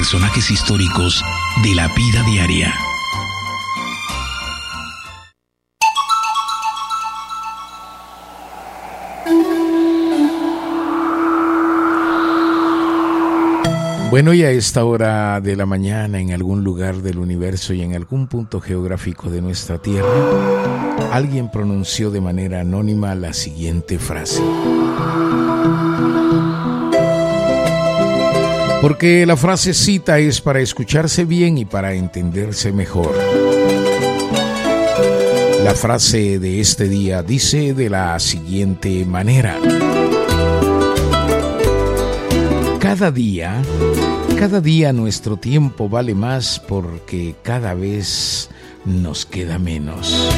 personajes históricos de la vida diaria. Bueno, y a esta hora de la mañana, en algún lugar del universo y en algún punto geográfico de nuestra Tierra, alguien pronunció de manera anónima la siguiente frase. Porque la frasecita es para escucharse bien y para entenderse mejor. La frase de este día dice de la siguiente manera. Cada día nuestro tiempo vale más porque cada vez nos queda menos.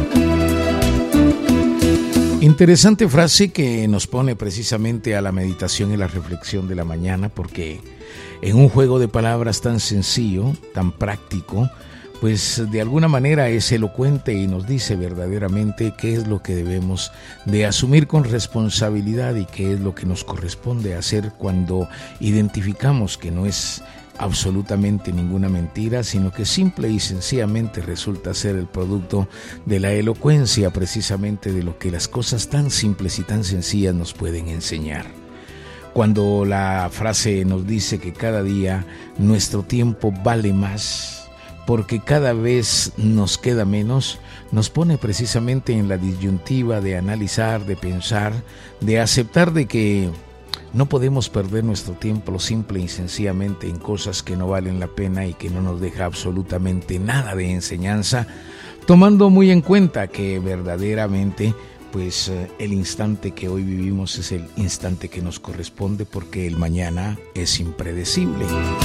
Interesante frase que nos pone precisamente a la meditación y la reflexión de la mañana, porque en un juego de palabras tan sencillo, tan práctico, pues de alguna manera es elocuente y nos dice verdaderamente qué es lo que debemos de asumir con responsabilidad y qué es lo que nos corresponde hacer cuando identificamos que no es absolutamente ninguna mentira, sino que simple y sencillamente resulta ser el producto de la elocuencia, precisamente de lo que las cosas tan simples y tan sencillas nos pueden enseñar. Cuando la frase nos dice que cada día nuestro tiempo vale más porque cada vez nos queda menos, nos pone precisamente en la disyuntiva de analizar, de pensar, de aceptar de que no podemos perder nuestro tiempo simple y sencillamente en cosas que no valen la pena y que no nos deja absolutamente nada de enseñanza, tomando muy en cuenta que verdaderamente pues el instante que hoy vivimos es el instante que nos corresponde, porque el mañana es impredecible.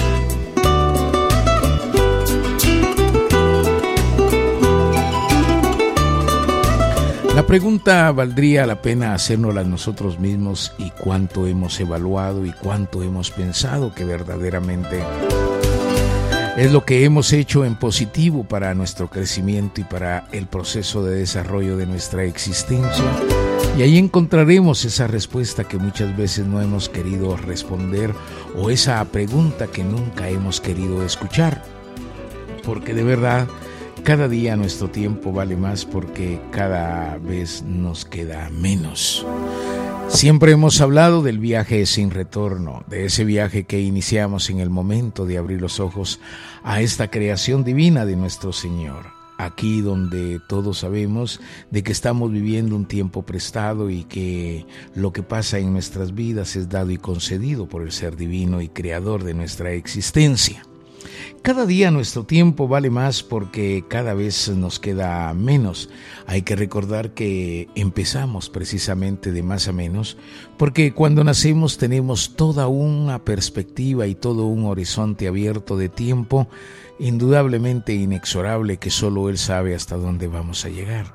La pregunta valdría la pena hacérnosla nosotros mismos, y cuánto hemos evaluado y cuánto hemos pensado que verdaderamente es lo que hemos hecho en positivo para nuestro crecimiento y para el proceso de desarrollo de nuestra existencia. Y ahí encontraremos esa respuesta que muchas veces no hemos querido responder, o esa pregunta que nunca hemos querido escuchar. Porque de verdad, cada día nuestro tiempo vale más porque cada vez nos queda menos. Siempre hemos hablado del viaje sin retorno, de ese viaje que iniciamos en el momento de abrir los ojos a esta creación divina de nuestro Señor. Aquí donde todos sabemos de que estamos viviendo un tiempo prestado y que lo que pasa en nuestras vidas es dado y concedido por el Ser Divino y Creador de nuestra existencia. Cada día nuestro tiempo vale más porque cada vez nos queda menos. Hay que recordar que empezamos precisamente de más a menos, porque cuando nacemos tenemos toda una perspectiva y todo un horizonte abierto de tiempo, indudablemente inexorable, que solo Él sabe hasta dónde vamos a llegar.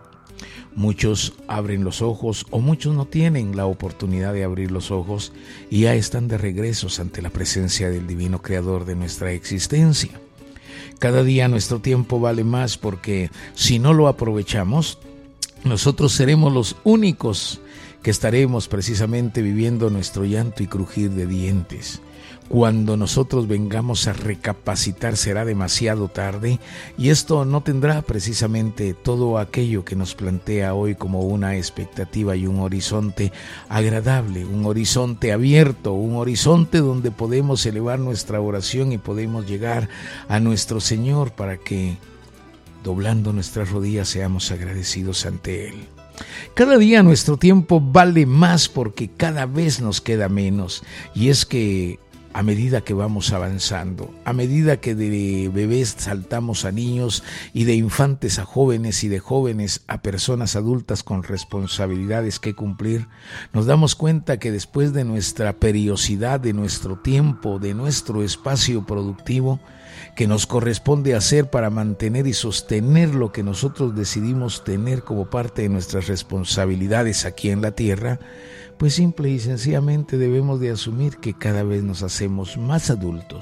Muchos abren los ojos o muchos no tienen la oportunidad de abrir los ojos y ya están de regresos ante la presencia del Divino Creador de nuestra existencia. Cada día nuestro tiempo vale más porque si no lo aprovechamos, nosotros seremos los únicos que estaremos precisamente viviendo nuestro llanto y crujir de dientes. Cuando nosotros vengamos a recapacitar será demasiado tarde, y esto no tendrá precisamente todo aquello que nos plantea hoy como una expectativa y un horizonte agradable, un horizonte abierto, un horizonte donde podemos elevar nuestra oración y podemos llegar a nuestro Señor para que, doblando nuestras rodillas, seamos agradecidos ante Él. Cada día nuestro tiempo vale más porque cada vez nos queda menos, y es que a medida que vamos avanzando, a medida que de bebés saltamos a niños y de infantes a jóvenes y de jóvenes a personas adultas con responsabilidades que cumplir, nos damos cuenta que después de nuestra periodicidad, de nuestro tiempo, de nuestro espacio productivo, que nos corresponde hacer para mantener y sostener lo que nosotros decidimos tener como parte de nuestras responsabilidades aquí en la tierra, pues simple y sencillamente debemos de asumir que cada vez nos hacemos más adultos,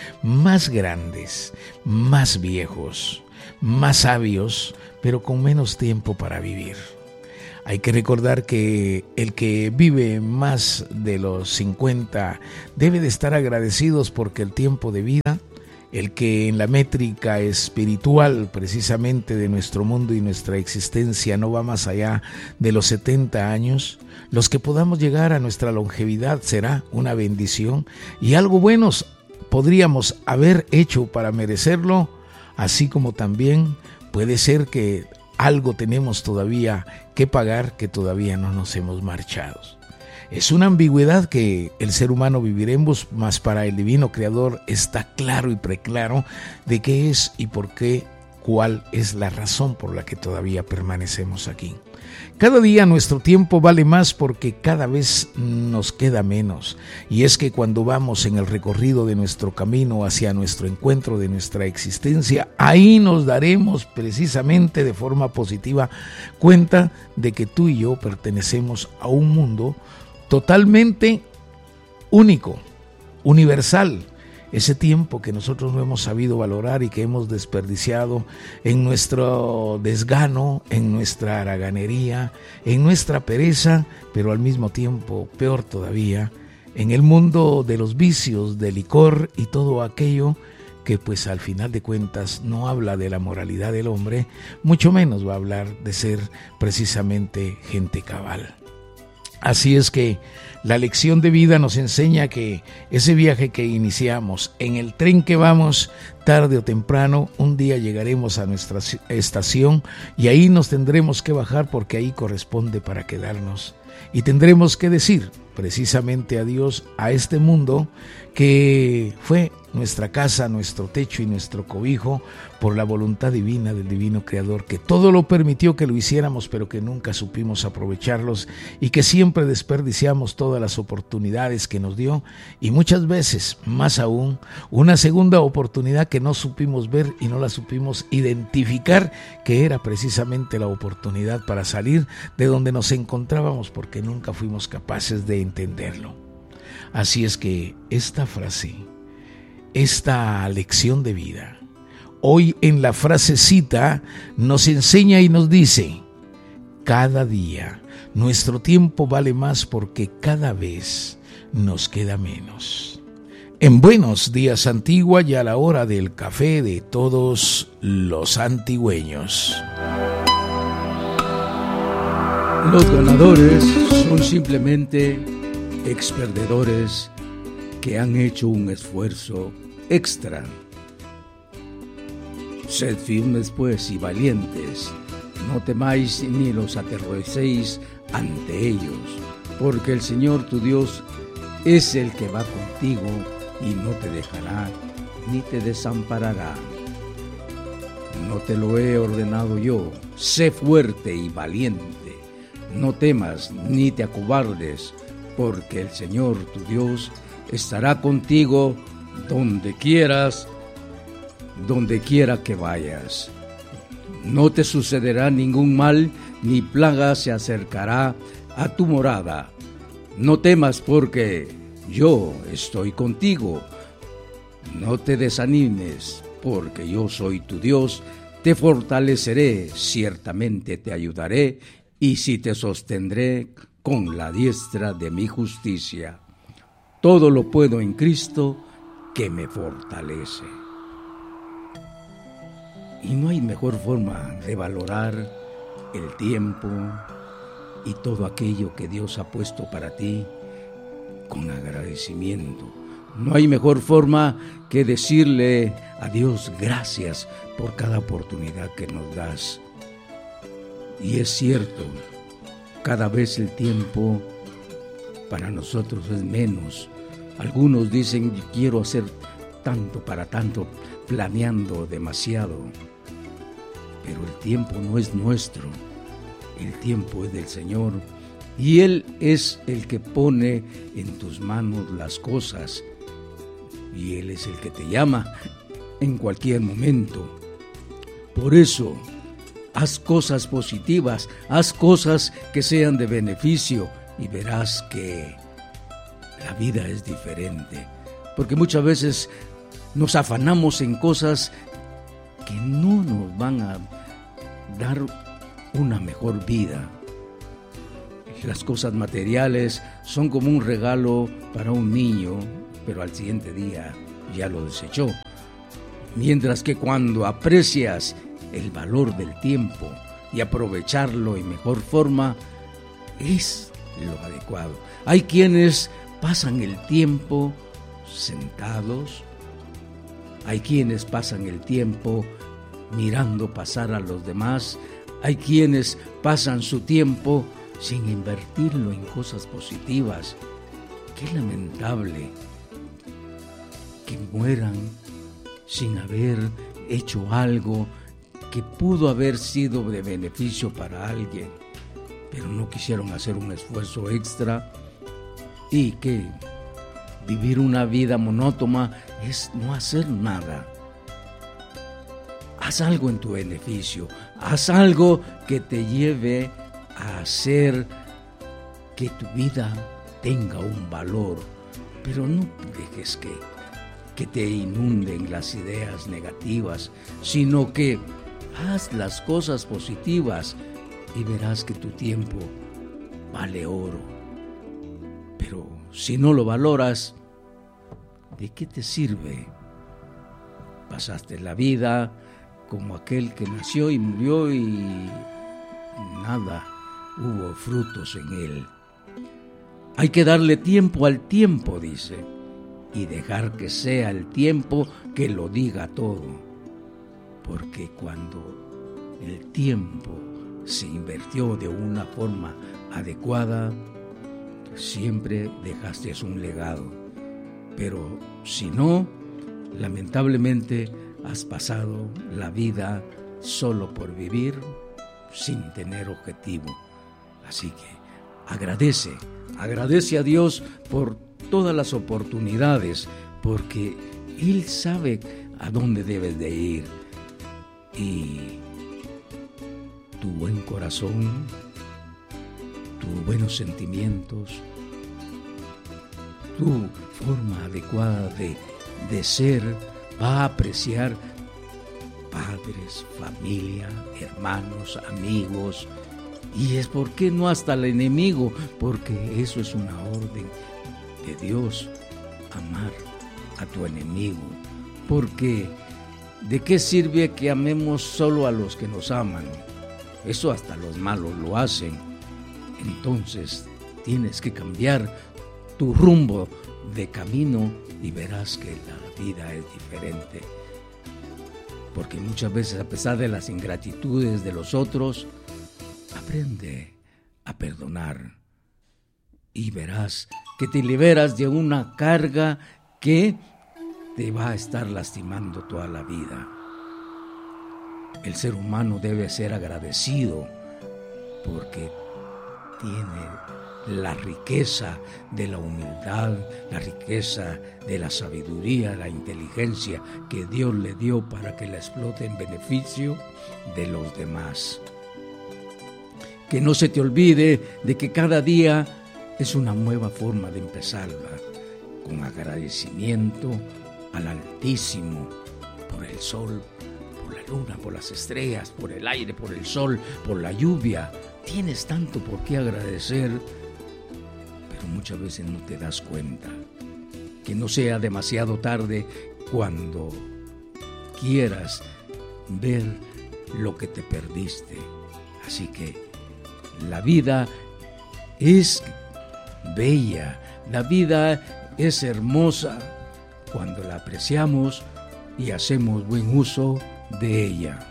más grandes, más viejos, más sabios, pero con menos tiempo para vivir. Hay que recordar que el que vive más de los 50 debe de estar agradecidos porque el tiempo de vida, el que en la métrica espiritual precisamente de nuestro mundo y nuestra existencia no va más allá de los 70 años, los que podamos llegar a nuestra longevidad será una bendición y algo bueno podríamos haber hecho para merecerlo, así como también puede ser que algo tenemos todavía que pagar, que todavía no nos hemos marchado. Es una ambigüedad que el ser humano viviremos, mas para el divino creador está claro y preclaro de qué es y por qué, cuál es la razón por la que todavía permanecemos aquí. Cada día nuestro tiempo vale más porque cada vez nos queda menos. Y es que cuando vamos en el recorrido de nuestro camino hacia nuestro encuentro de nuestra existencia, ahí nos daremos precisamente de forma positiva cuenta de que tú y yo pertenecemos a un mundo totalmente único, universal. Ese tiempo que nosotros no hemos sabido valorar y que hemos desperdiciado en nuestro desgano, en nuestra haraganería, en nuestra pereza, pero al mismo tiempo, peor todavía, en el mundo de los vicios, del licor y todo aquello que pues al final de cuentas no habla de la moralidad del hombre, mucho menos va a hablar de ser precisamente gente cabal. Así es que la lección de vida nos enseña que ese viaje que iniciamos, en el tren que vamos, tarde o temprano, un día llegaremos a nuestra estación y ahí nos tendremos que bajar porque ahí corresponde para quedarnos. Y tendremos que decir precisamente adiós a este mundo que fue nuestra casa, nuestro techo y nuestro cobijo por la voluntad divina del divino creador, que todo lo permitió que lo hiciéramos, pero que nunca supimos aprovecharlos y que siempre desperdiciamos todas las oportunidades que nos dio y muchas veces, más aún, una segunda oportunidad que no supimos ver y no la supimos identificar, que era precisamente la oportunidad para salir de donde nos encontrábamos porque nunca fuimos capaces de entenderlo. Así es que esta frase, esta lección de vida, hoy en la frasecita nos enseña y nos dice: cada día nuestro tiempo vale más porque cada vez nos queda menos. En Buenos Días Antigua, ya a la hora del café de todos los antigüeños. Los ganadores son simplemente experdedores que han hecho un esfuerzo extra. Sed firmes pues y valientes, no temáis ni los aterroricéis ante ellos, porque el Señor tu Dios es el que va contigo y no te dejará ni te desamparará. ¿No te lo he ordenado yo? Sé fuerte y valiente, no temas ni te acobardes, porque el Señor tu Dios estará contigo donde quiera que vayas. No te sucederá ningún mal, ni plaga se acercará a tu morada. No temas, porque yo estoy contigo. No te desanimes, porque yo soy tu Dios. Te fortaleceré, ciertamente te ayudaré, y sí te sostendré con la diestra de mi justicia. Todo lo puedo en Cristo que me fortalece. Y no hay mejor forma de valorar el tiempo y todo aquello que Dios ha puesto para ti con agradecimiento. No hay mejor forma que decirle a Dios gracias por cada oportunidad que nos das. Y es cierto, cada vez el tiempo para nosotros es menos. Algunos dicen, quiero hacer tanto para tanto, planeando demasiado. Pero el tiempo no es nuestro, el tiempo es del Señor. Y Él es el que pone en tus manos las cosas. Y Él es el que te llama en cualquier momento. Por eso, haz cosas positivas, haz cosas que sean de beneficio y verás que la vida es diferente. Porque muchas veces nos afanamos en cosas que no nos van a dar una mejor vida. Las cosas materiales son como un regalo para un niño, pero al siguiente día ya lo desechó. Mientras que cuando aprecias el valor del tiempo y aprovecharlo en mejor forma, es lo adecuado. Hay quienes pasan el tiempo sentados, hay quienes pasan el tiempo mirando pasar a los demás, hay quienes pasan su tiempo sin invertirlo en cosas positivas. Qué lamentable que mueran sin haber hecho algo que pudo haber sido de beneficio para alguien, pero no quisieron hacer un esfuerzo extra, y que vivir una vida monótona es no hacer nada. Haz algo en tu beneficio, haz algo que te lleve a hacer que tu vida tenga un valor, pero no dejes que te inunden las ideas negativas, sino que haz las cosas positivas y verás que tu tiempo vale oro. Pero si no lo valoras, ¿de qué te sirve? Pasaste la vida como aquel que nació y murió y nada hubo frutos en él. Hay que darle tiempo al tiempo, dice, y dejar que sea el tiempo que lo diga todo. Porque cuando el tiempo se invirtió de una forma adecuada, siempre dejaste un legado. Pero si no, lamentablemente has pasado la vida solo por vivir sin tener objetivo. Así que agradece a Dios por todas las oportunidades, porque Él sabe a dónde debes de ir. Y tu buen corazón, tus buenos sentimientos, tu forma adecuada de ser, va a apreciar padres, familia, hermanos, amigos, y es por qué no hasta el enemigo, porque eso es una orden de Dios, amar a tu enemigo. Porque ¿de qué sirve que amemos solo a los que nos aman? Eso hasta los malos lo hacen. Entonces tienes que cambiar tu rumbo de camino y verás que la vida es diferente. Porque muchas veces, a pesar de las ingratitudes de los otros, aprende a perdonar y verás que te liberas de una carga que te va a estar lastimando toda la vida. El ser humano debe ser agradecido porque tiene la riqueza de la humildad, la riqueza de la sabiduría, la inteligencia que Dios le dio para que la explote en beneficio de los demás. Que no se te olvide de que cada día es una nueva forma de empezarla, con agradecimiento al Altísimo por el sol, por la luna, por las estrellas, por el aire, por el sol, por la lluvia. Tienes tanto por qué agradecer, pero muchas veces no te das cuenta. Que no sea demasiado tarde cuando quieras ver lo que te perdiste. Así que la vida es bella, la vida es hermosa cuando la apreciamos y hacemos buen uso de ella.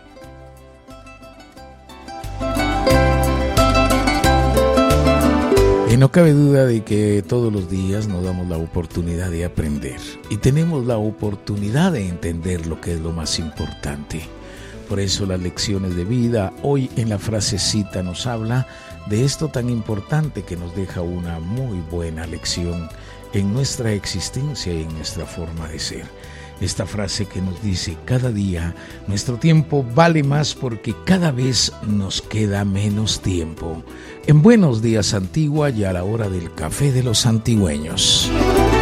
Y no cabe duda de que todos los días nos damos la oportunidad de aprender y tenemos la oportunidad de entender lo que es lo más importante. Por eso las lecciones de vida hoy en la frasecita nos habla de esto tan importante que nos deja una muy buena lección en nuestra existencia y en nuestra forma de ser. Esta frase que nos dice: cada día nuestro tiempo vale más porque cada vez nos queda menos tiempo. En Buenos Días Antigua y a la hora del café de los antigüeños.